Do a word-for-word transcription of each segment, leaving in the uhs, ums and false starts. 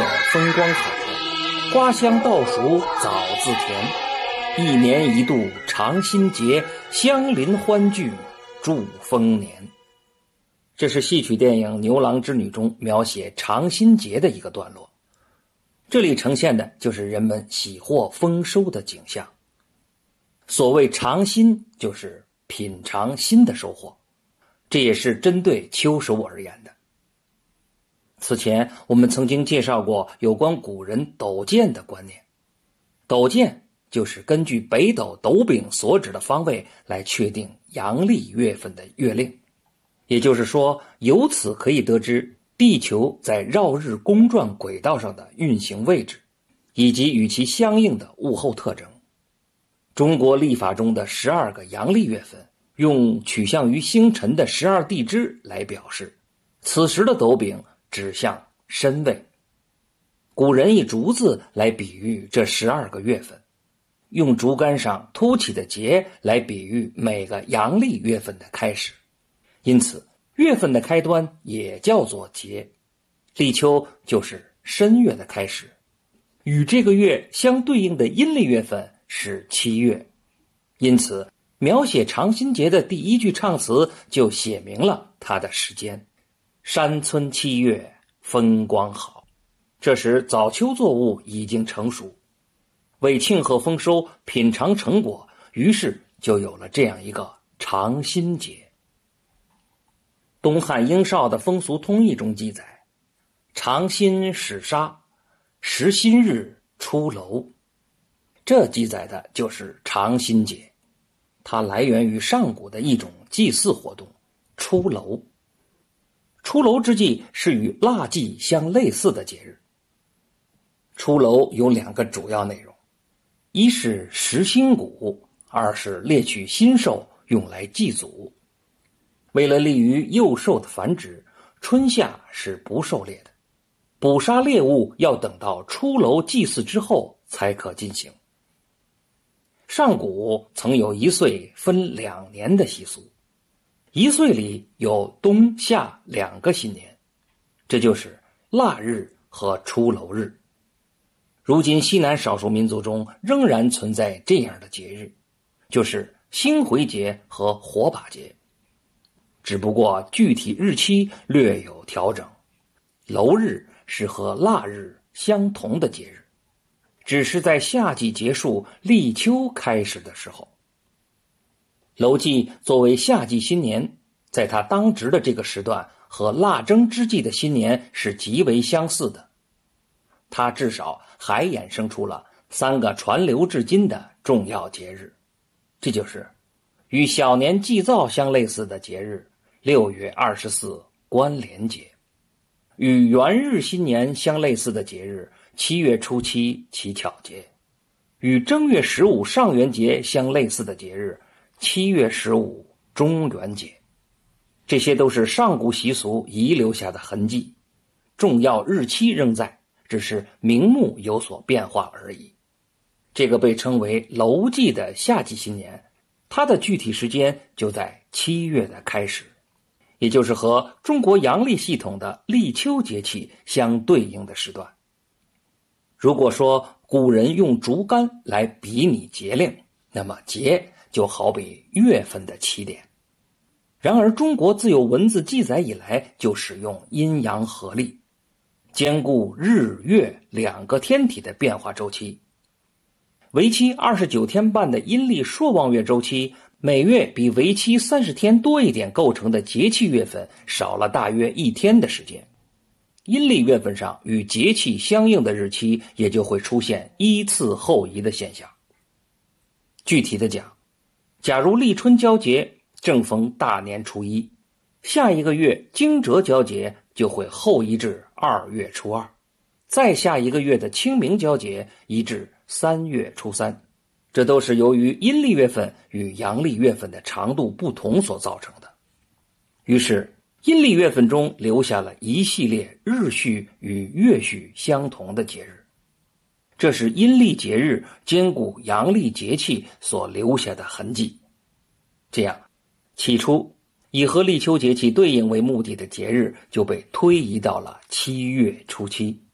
风光好，花香倒数早自甜。一年一度长新节，乡邻欢聚祝丰年。这是戏曲电影《牛郎织女》中描写长新节的一个段落，这里呈现的就是人们喜获丰收的景象。所谓尝新，就是品尝新的收获，这也是针对秋收而言的。此前我们曾经介绍过有关古人斗剑的观念，斗剑就是根据北斗斗柄所指的方位来确定阳历月份的月令，也就是说，由此可以得知地球在绕日公转轨道上的运行位置，以及与其相应的物候特征。中国历法中的十二个阳历月份，用取向于星辰的十二地支来表示，此时的斗柄指向申位。古人以竹子来比喻这十二个月份，用竹竿上凸起的节来比喻每个阳历月份的开始，因此月份的开端也叫做节。立秋就是申月的开始，与这个月相对应的阴历月份是七月，因此描写长新节的第一句唱词就写明了它的时间：山村七月风光好。这时早秋作物已经成熟，为庆贺丰收，品尝成果，于是就有了这样一个长新节。东汉英绍的风俗通义中记载，长新始杀，时新日出楼。这记载的就是长新节，它来源于上古的一种祭祀活动出楼。出楼之际是与腊祭相类似的节日。出楼有两个主要内容，一是食新谷，二是猎取新兽用来祭祖。为了利于幼兽的繁殖，春夏是不狩猎的，捕杀猎物要等到出楼祭祀之后才可进行。上古曾有一岁分两年的习俗，一岁里有冬夏两个新年，这就是腊日和出楼日。如今西南少数民族中仍然存在这样的节日，就是星回节和火把节，只不过具体日期略有调整。楼日是和腊日相同的节日，只是在夏季结束立秋开始的时候。楼祭作为夏季新年，在它当值的这个时段和腊蒸之际的新年是极为相似的，它至少还衍生出了三个传流至今的重要节日，这就是与小年祭灶相类似的节日六月二十四关联节，与元日新年相类似的节日七月初七乞巧节，与正月十五上元节相类似的节日七月十五中元节。这些都是上古习俗遗留下的痕迹，重要日期仍在，只是名目有所变化而已。这个被称为楼祭的夏季新年，它的具体时间就在七月的开始，也就是和中国阳历系统的立秋节气相对应的时段。如果说古人用竹竿来比拟节令，那么节就好比月份的起点。然而中国自有文字记载以来就使用阴阳合历，兼顾日月两个天体的变化周期。为期二十九天半的阴历朔望月周期，每月比为期三十天多一点构成的节气月份少了大约一天的时间。阴历月份上与节气相应的日期也就会出现依次后移的现象。具体的讲，假如立春交节正逢大年初一，下一个月惊蛰交节就会后移至二月初二，再下一个月的清明交节移至三月初三，这都是由于阴历月份与阳历月份的长度不同所造成的。于是阴历月份中留下了一系列日序与月序相同的节日，这是阴历节日兼顾阳历节气所留下的痕迹。这样，起初以和立秋节气对应为目的的节日就被推移到了七月初七。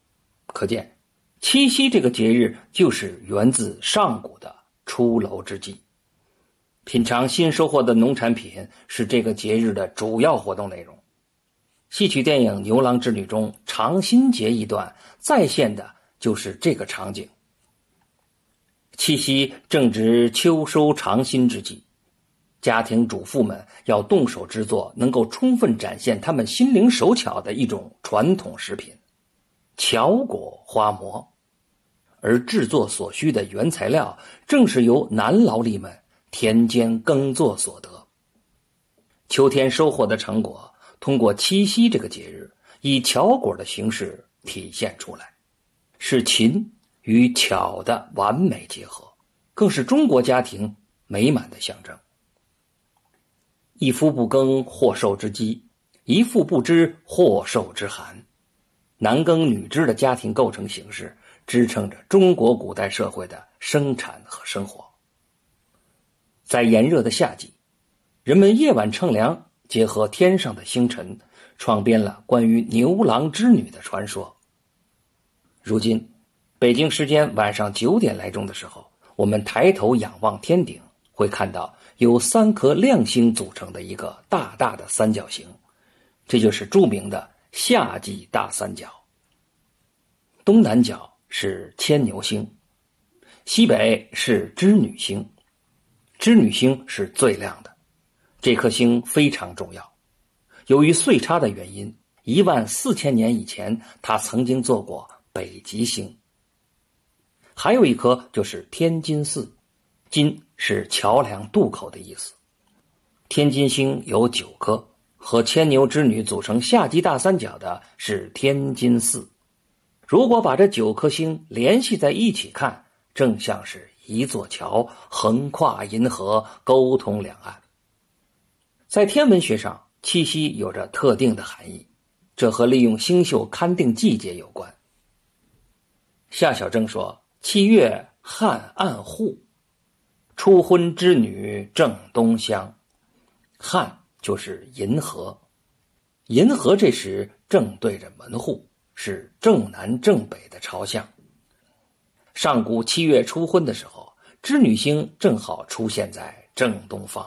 可见七夕这个节日就是源自上古的出楼之际。品尝新收获的农产品是这个节日的主要活动内容。戏曲电影《牛郎织女》中尝新节一段再现的就是这个场景。七夕正值秋收尝新之际，家庭主妇们要动手制作能够充分展现他们心灵手巧的一种传统食品——巧果花馍。而制作所需的原材料正是由男劳力们田间耕作所得。秋天收获的成果通过七夕这个节日以巧果的形式体现出来，是勤与巧的完美结合，更是中国家庭美满的象征。一夫不耕，祸寿之基；一妇不知，祸寿之寒。男耕女织的家庭构成形式支撑着中国古代社会的生产和生活。在炎热的夏季，人们夜晚乘凉，结合天上的星辰，创编了关于牛郎织女的传说。如今北京时间晚上九点来钟的时候，我们抬头仰望天顶，会看到由三颗亮星组成的一个大大的三角形，这就是著名的夏季大三角。东南角是牵牛星，西北是织女星。织女星是最亮的，这颗星非常重要。由于岁差的原因，一万四千年以前，它曾经做过北极星。还有一颗就是天津四，津是桥梁渡口的意思。天津星有九颗，和牵牛织女组成夏季大三角的是天津四。如果把这九颗星联系在一起看，正像是一座桥横跨银河，沟通两岸。在天文学上，七夕有着特定的含义，这和利用星宿勘定季节有关。夏小正说：七月汉暗户，初婚之女正东乡。汉就是银河，银河这时正对着门户，是正南正北的朝向。上古七月初婚的时候，织女星正好出现在正东方。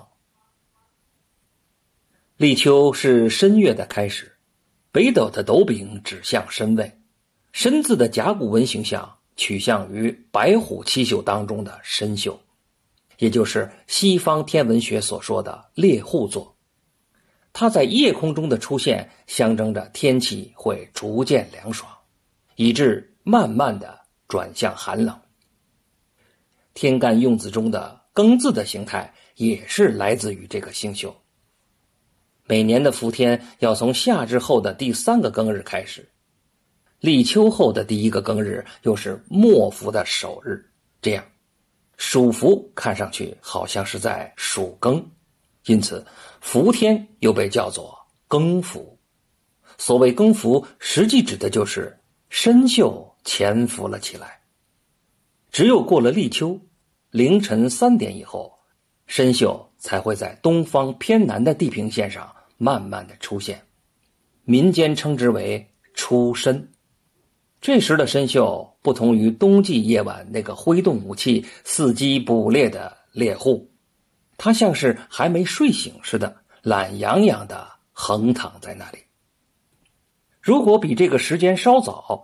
立秋是申月的开始，北斗的斗柄指向申位，申字的甲骨文形象取向于白虎七宿当中的申宿，也就是西方天文学所说的猎户座。它在夜空中的出现，象征着天气会逐渐凉爽，以致慢慢的转向寒冷。天干用字中的庚字的形态也是来自于这个星宿。每年的伏天要从夏至后的第三个庚日开始，立秋后的第一个庚日又是末伏的首日，这样暑伏看上去好像是在暑庚，因此伏天又被叫做庚伏。所谓庚伏，实际指的就是申宿潜伏了起来。只有过了立秋，凌晨三点以后，申宿才会在东方偏南的地平线上慢慢的出现，民间称之为出申。这时的申宿不同于冬季夜晚那个挥动武器伺机捕猎的猎户，它像是还没睡醒似的，懒洋洋的横躺在那里。如果比这个时间稍早，